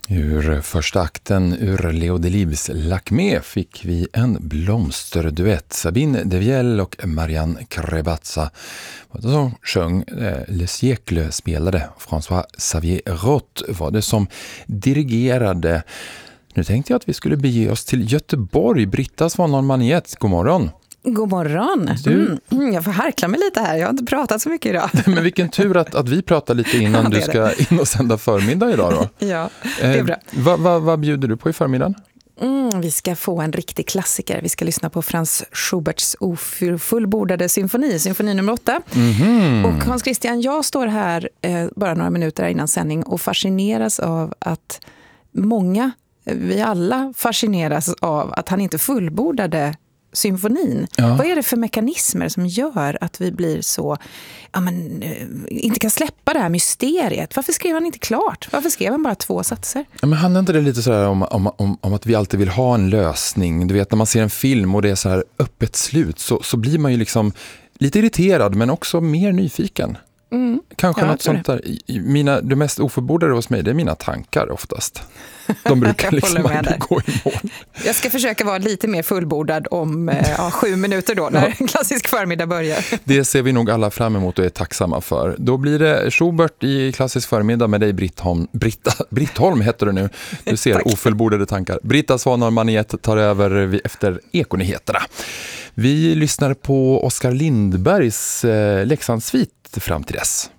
Ur första akten ur Leo Delibes Lacmé fick vi en blomsterduett. Sabine Devielle och Marianne Crebatza som sjöng. Le Siècle spelade. François Xavier Roth var det som dirigerade. Nu tänkte jag att vi skulle bege oss till Göteborg. Britta Svanholm-Maniet, god morgon. God morgon. Jag får harkla mig lite här. Jag har inte pratat så mycket idag. Men vilken tur att vi pratar lite innan du ska in och sända förmiddag idag då. Ja, det är bra. Vad bjuder du på i förmiddagen? Vi ska få en riktig klassiker. Vi ska lyssna på Franz Schuberts ofullbordade symfoni nummer 8. Och Hans Christian, jag står här bara några minuter innan sändning och fascineras av att vi alla fascineras av att han inte fullbordade symfonin. Ja. Vad är det för mekanismer som gör att vi blir så inte kan släppa det här mysteriet? Varför skrev han inte klart? Varför skrev han bara 2 satser? Ja, men handlar inte det lite så här om att vi alltid vill ha en lösning? Du vet, när man ser en film och det är så här öppet slut så blir man ju liksom lite irriterad men också mer nyfiken. Kanske något sånt där. Det mest ofullbordade hos mig, det är mina tankar oftast. De brukar liksom aldrig gå i mål. Jag ska försöka vara lite mer fullbordad om 7 minuter då, när en klassisk förmiddag börjar. Det ser vi nog alla fram emot och är tacksamma för. Då blir det Schubert i klassisk förmiddag med dig, Brittholm heter du nu. Du ser ofullbordade tankar. Britta Svanholm-Maniet tar över efter Ekonyheterna. Vi lyssnar på Oskar Lindbergs Leksandssvit fram till dess.